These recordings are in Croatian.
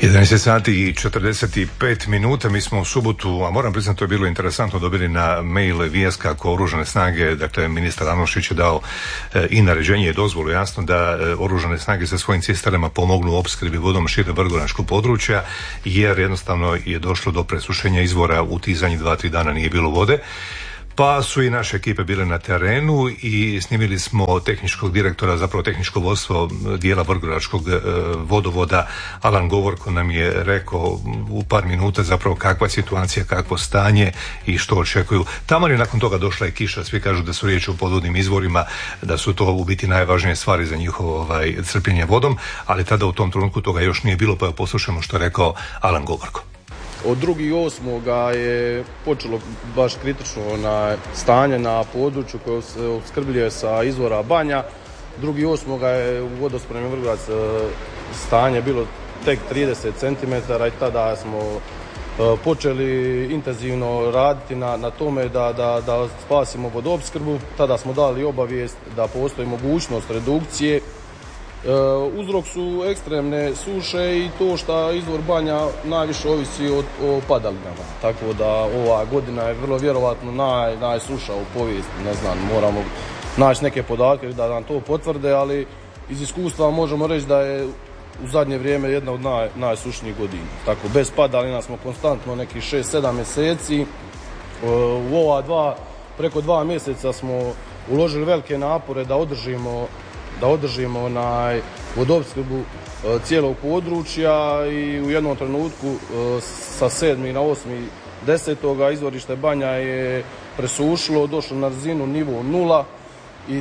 11 sati i 45 minuta, mi smo u subotu, a moram priznati to je bilo interesantno, dobili na mail vijest kako Oružane snage, dakle ministar Anušić je dao i naređenje i dozvolu jasno da Oružane snage sa svojim cisternama pomognu u opskrbi vodom šire vrgoračkog područja jer jednostavno je došlo do presušenja izvora, u tih zadnjih 2-3 dana nije bilo vode. Pa su i naše ekipe bile na terenu i snimili smo tehničkog direktora, zapravo tehničko vodstvo dijela vrgoračkog vodovoda. Alan Govorko nam je rekao u par minuta zapravo kakva je situacija, kakvo stanje i što očekuju. Tamo je nakon toga došla i kiša, svi kažu da su riječ o podvodnim izvorima, da su to u biti najvažnije stvari za njihovo crpljenje vodom, ali tada u tom trenutku toga još nije bilo, pa poslušajmo što je rekao Alan Govorko. Od 2.8. je počelo baš kritično stanje na području koje se opskrbljuje sa izvora Banja. 2.8. je u vodospremi Vrgorac stanje bilo tek 30 cm i tada smo počeli intenzivno raditi na tome da spasimo vodoopskrbu. Tada smo dali obavijest da postoji mogućnost redukcije. Uzrok su ekstremne suše i to što izvor Banja najviše ovisi o padalinama. Tako da ova godina je vrlo vjerovatno najsuša u povijesti. Ne znam, moramo naći neke podatke da nam to potvrde, ali iz iskustva možemo reći da je u zadnje vrijeme jedna od najsušnijih godina. Tako, bez padalina smo konstantno nekih 6-7 mjeseci. U ova preko 2 mjeseca smo uložili velike napore da održimo vodoopskrbu cijelog područja i u jednom trenutku sa 7. na 8. 10. izvorište Banja je presušilo, došlo na razinu nivo 0 i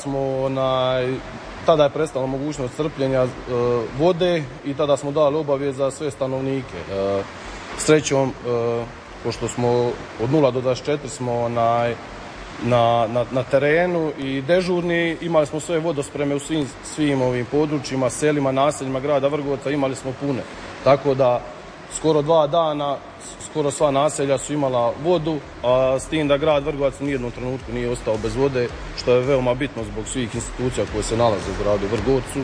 tada je prestala mogućnost crpljenja vode i tada smo dali obavijest za sve stanovnike. Srećom, pošto smo od 0 do 24 smo na terenu i dežurni, imali smo sve vodospreme u svim ovim područjima, selima, naseljima grada Vrgorca imali smo pune. Tako da skoro 2 dana skoro sva naselja su imala vodu, a s tim da grad Vrgorac u nijednom trenutku nije ostao bez vode, što je veoma bitno zbog svih institucija koje se nalaze u gradu Vrgorcu.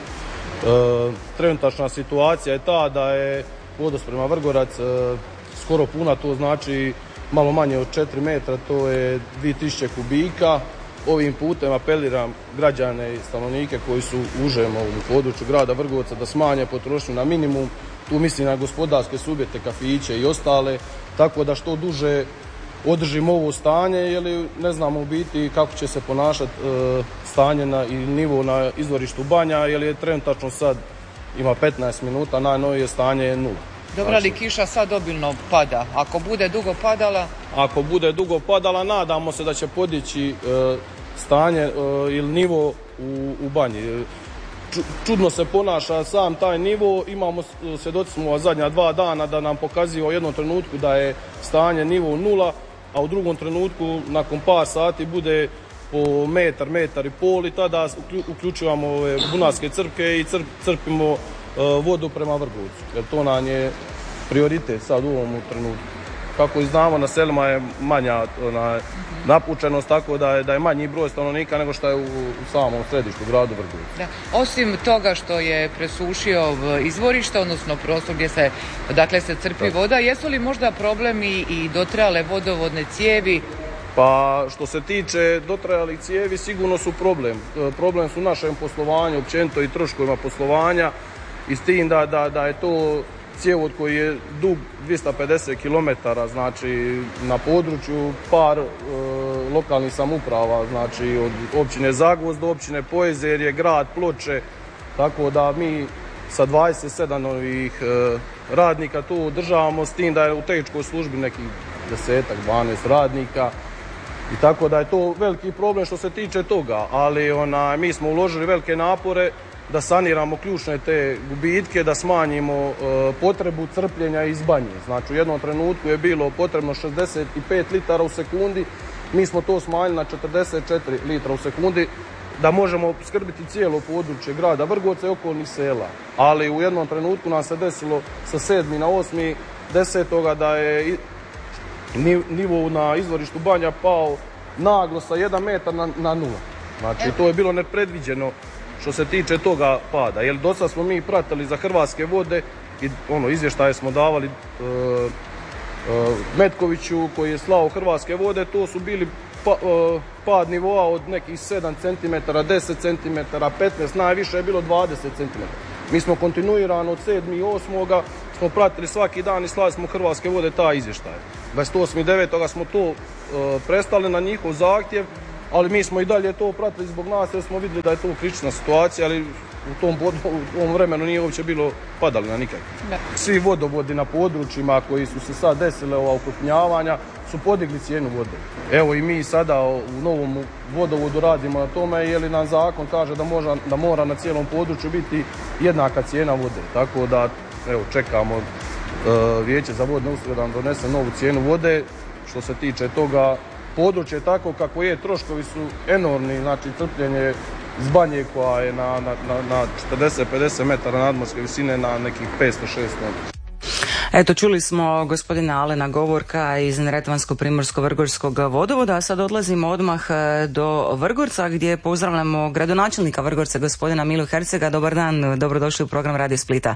Trenutačna situacija je ta da je vodosprema Vrgorac skoro puna, to znači malo manje od 4 metra, to je 2000 kubika. Ovim putem apeliram građane i stanovnike koji su u užem ovom području grada Vrgorca da smanje potrošnju na minimum. Tu mislim na gospodarske subjekte, kafiće i ostale, tako da što duže održimo ovo stanje, jer ne znamo u biti kako će se ponašati stanje i nivo na izvorištu Banja, jer je trenutačno sad ima 15 minuta, najnovije stanje je 0. Dobro, ali kiša sad obilno pada. Ako bude dugo padala? Ako bude dugo padala, nadamo se da će podići stanje ili nivo u Banji. Čudno se ponaša sam taj nivo, svjedoci smo zadnja 2 dana da nam pokazuje u jednom trenutku da je stanje nivo 0, a u drugom trenutku nakon par sati bude po metar i pol i tada uključujemo ove bunarske crpke i crpimo vodu prema Vrgorcu, jer to nam je prioritet sad u ovom trenutku. Kako i znamo, na selima je manja napučenost, tako da je manji broj stanovnika nego što je u samom središtu gradu Vrgorcu. Da. Osim toga što je presušio izvorište, odnosno prostor gdje se crpi voda, jesu li možda problemi i dotrajale vodovodne cijevi? Pa što se tiče dotrajalih cijevi, sigurno su problem. Problem su u našem poslovanju, općenito i troškovima poslovanja, i s tim da je to cjevovod koji je dug 250 km, znači na području par lokalnih samouprava, znači od općine Zagvozd do općine Pojezerje, grad Ploče, tako da mi sa 27 ovih radnika tu održavamo, s tim da je u tehničkoj službi nekih 10-12 radnika. I tako da je to veliki problem što se tiče toga, ali mi smo uložili velike napore da saniramo ključne te gubitke, da smanjimo potrebu crpljenja iz Banje. Znači u jednom trenutku je bilo potrebno 65 litara u sekundi, mi smo to smanjili na 44 litra u sekundi, da možemo skrbiti cijelo područje grada Vrgorca i okolnih sela. Ali u jednom trenutku nam se desilo sa 7. na 8. 10. da je nivo na izvorištu Banja pao naglo sa 1 metar na 0. Znači to je bilo nepredviđeno što se tiče toga pada. Jer do sad smo mi pratili za Hrvatske vode izvještaje smo davali Metkoviću koji je slao Hrvatske vode, to su bili pad nivoa od nekih 7 cm, 10 cm, 15, najviše je bilo 20 cm. Mi smo kontinuirano od 7.8. smo pratili svaki dan i slali smo Hrvatske vode taj izvještaj. 28.9. smo to prestali na njihov zahtjev, ali mi smo i dalje to pratili zbog nas jer smo vidjeli da je to kritična situacija, ali u tom vremenu nije uopće bilo padali na nikak. Svi vodovodi na područjima koji su se sad desile okrupnjavanja su podigli cijenu vode. Evo i mi sada u novom vodovodu radimo na tome jer nam zakon kaže da mora na cijelom području biti jednaka cijena vode. Tako da evo čekamo Vijeće za vodne usluge da nam donese novu cijenu vode. Što se tiče toga, područje je tako kako je, troškovi su enormni, znači crpljenje iz Banje koja je na 40-50 metara nadmorske visine na nekih 500-600 metara. Eto, čuli smo gospodina Alena Govorka iz Neretvansko-Primorsko-Vrgorskog vodovoda, a sad odlazimo odmah do Vrgorca gdje pozdravljamo gradonačelnika Vrgorca, gospodina Milu Hercega. Dobar dan, dobrodošli u program Radio Splita.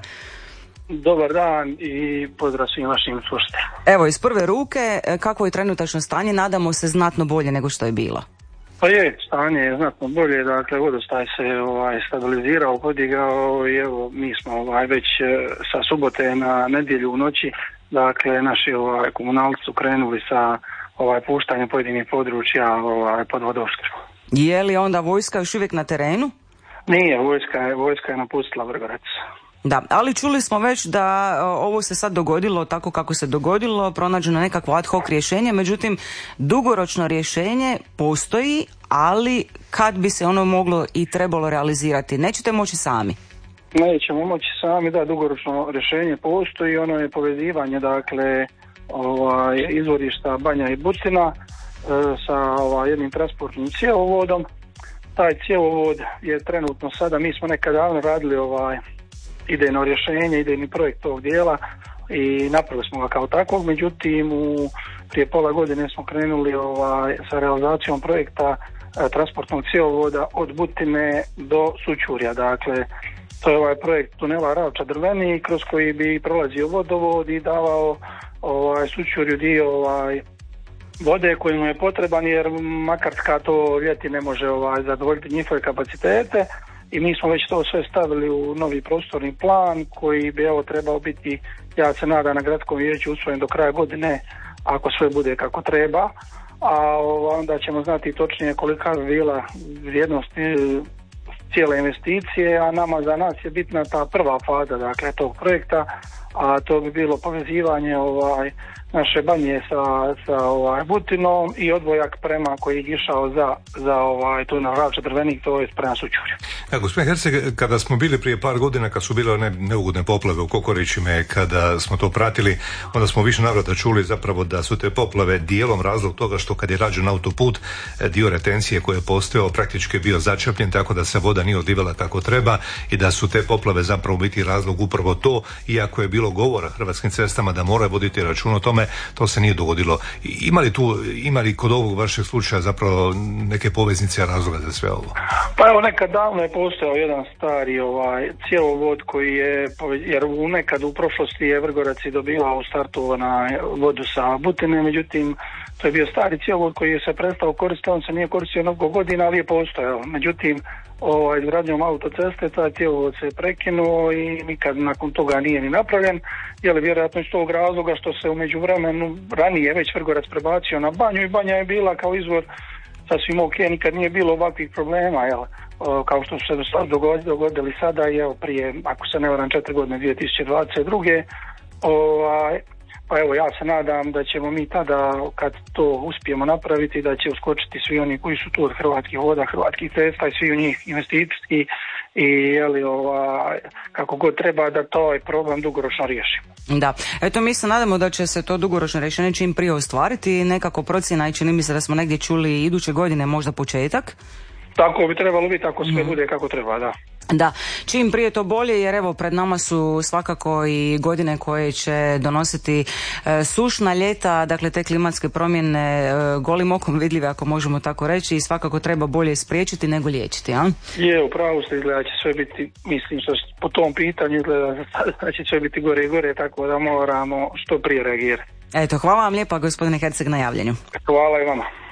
Dobar dan i pozdrav svim vašim slušateljima. Evo, iz prve ruke, kako je trenutačno stanje? Nadamo se znatno bolje nego što je bilo. Pa je, stanje je znatno bolje, dakle vodostaj se stabilizirao, podigao i evo mi smo već sa subote na nedjelju u noći, dakle naši komunalci su krenuli sa puštanjem pojedinih područja pod vodoopskrbu. Je li onda vojska još uvijek na terenu? Nije, vojska je napustila Vrgorac. Da, ali čuli smo već da ovo se sad dogodilo tako kako se dogodilo, pronađeno nekakvo ad hoc rješenje, međutim dugoročno rješenje postoji, ali kad bi se ono moglo i trebalo realizirati, nećete moći sami? Nećemo moći sami, da, dugoročno rješenje postoji, ono je povezivanje, dakle, izvorišta Banja i Butina sa jednim transportnim cjevovodom. Taj cjevovod je trenutno sada, mi smo nekad davno radili idejno rješenje, idejni projekt tog dijela i napravili smo ga kao takvog, međutim prije pola godine smo krenuli sa realizacijom projekta transportnog cjevovoda od Butine do Sućurja. Dakle, to je projekt tunela Ravča-Drvenik kroz koji bi prolazio vodovod i davao Sućurju dio vode koji mu je potreban jer Makarska to ljeti ne može zadovoljiti njihove kapacitete. I mi smo već to sve stavili u novi prostorni plan koji bi trebao biti, ja se nadam, na gradskom vijeću usvojen do kraja godine ako sve bude kako treba, a onda ćemo znati točnije kolika bi bila vrijednost cijele investicije, a za nas je bitna ta prva faza, dakle, tog projekta, a to bi bilo povezivanje naše Banje sa Butinom i odvojak prema koji je išao za tunel Ravča-Drvenik, to je prema Sućurju. Gospodin Herceg, kada smo bili prije par godina, kad su bile one neugodne poplave u Kokorićima, kada smo to pratili, onda smo više navrata čuli zapravo da su te poplave dijelom razlog toga što kad je rađen autoput, dio retencije koji je postojao praktički bio začepljen, tako da se voda nije odlivala kako treba i da su te poplave zapravo biti razlog upravo to, iako je bilo govora Hrvatskim cestama da moraju voditi račun o tome, to se nije dogodilo. Ima li kod ovog vašeg slučaja zapravo neke poveznice razloga za sve ovo? Pa evo, nekad davno je postojao jedan stari cjevovod koji je, jer nekad u prošlosti je Vrgorac i dobivao u startu na vodu sa Butine, međutim to je bio stari cjevovod koji je se prestao koristiti, on se nije koristio mnogo godina, ali je postojao. Međutim, izgradnjom autoceste taj cjevovod se prekinuo i nikad nakon toga nije ni napravljen, jer vjerojatno iz tog razloga što se u međuvremenu ranije već Vrgorac prebacio na Banju i Banja je bila kao izvor sasvim ok, nikad nije bilo ovakvih problema, kao što su se dogodili sada i prije, ako se ne varam, 4 godine, 2022. Pa evo, ja se nadam da ćemo mi tada, kad to uspijemo napraviti, da će uskočiti svi oni koji su tu od Hrvatskih voda, Hrvatskih cesta i svi u njih investicijski i kako god treba da to problem dugoročno riješimo. Da, eto mi se nadamo da će se to dugoročno rješenje čim prije ostvariti, nekako procjena i čini mi se da smo negdje čuli iduće godine možda početak. Tako bi trebalo biti ako sve bude kako treba, da. Da, čim prije to bolje, jer evo pred nama su svakako i godine koje će donositi sušna ljeta, dakle te klimatske promjene golim okom vidljive, ako možemo tako reći, i svakako treba bolje spriječiti nego liječiti, a? Je, upravo ste, izgleda će sve biti, mislim što po tom pitanju izgleda da će sve biti gore i gore, tako da moramo što prije reagirati. Eto, hvala vam lijepa gospodine Herceg na javljanju. Hvala i vama.